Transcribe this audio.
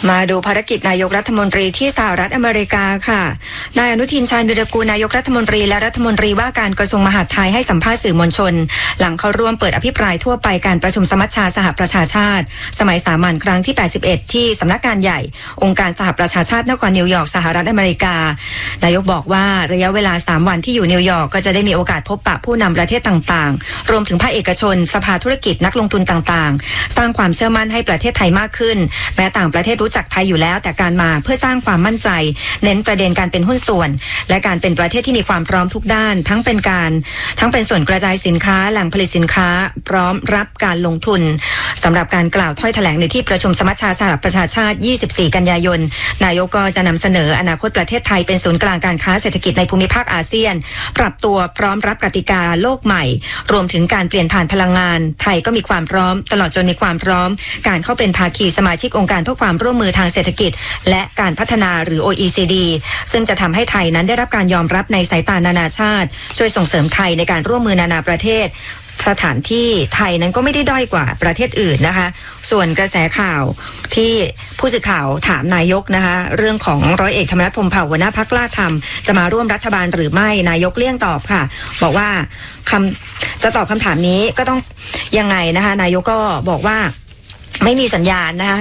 มาดูภารกิจนายกรัฐมนตรีที่สหรัฐอเมริกาค่ะนายอนุทินชาญวิรากูลนายกรัฐมนตรีและรัฐมนตรีว่าการกระทรวงมหาดไทยให้สัมภาษณ์สื่อมวลชนหลังเข้าร่วมเปิดอภิปรายทั่วไปการประชุมสมัชชาสหประชาชาติสมัยสามัญครั้งที่81ที่สำนักงานใหญ่องค์การสหประชาชาตินครนิวยอร์กสหรัฐอเมริกานายกบอกว่าระยะเวลา3วันที่อยู่นิวยอร์กก็จะได้มีโอกาสพบปะผู้นำประเทศต่างๆรวมถึงภาคเอกชนสภาธุรกิจนักลงทุนต่างๆสร้างความเชื่อมั่นให้ประเทศไทยมากขึ้นแม้ต่างประเทศรู้จักไทยอยู่แล้วแต่การมาเพื่อสร้างความมั่นใจเน้นประเด็นการเป็นหุ้นส่วนและการเป็นประเทศที่มีความพร้อมทุกด้านทั้งเป็นส่วนกระจายสินค้าแหล่งผลิตสินค้าพร้อมรับการลงทุนสำหรับการกล่าวถ้อยแถลงในที่ประชุมสมัชชาสหประชาชาติ24กันยายนนายกก็จะนำเสนออนาคตประเทศไทยเป็นศูนย์กลางการค้าเศรษฐกิจในภูมิภาคอาเซียนปรับตัวพร้อมรับกติกาโลกใหม่รวมถึงการเปลี่ยนผ่านพลังงานไทยก็มีความพร้อมตลอดจนมีความพร้อมการเข้าเป็นภาคีสมาชิกองค์การเพื่อความร่วมมือทางเศรษฐกิจและการพัฒนาหรือ OECD ซึ่งจะทำให้ไทยนั้นได้รับการยอมรับในสายตานานาชาติช่วยส่งเสริมไทยในการร่วมมือนานาประเทศสถานที่ไทยนั้นก็ไม่ได้ด้อยกว่าประเทศอื่นนะคะส่วนกระแสข่าวที่ผู้สื่อข่าวถามนายกนะคะเรื่องของร้อยเอกธรรมนัสพรหมเผ่าหัวหน้าพรรคกล้าทำจะมาร่วมรัฐบาลหรือไม่นายกเลี่ยงตอบค่ะบอกว่าจะตอบคำถามนี้ก็ต้องยังไงนะคะนายกก็บอกว่าไม่มีสัญญาณนะคะ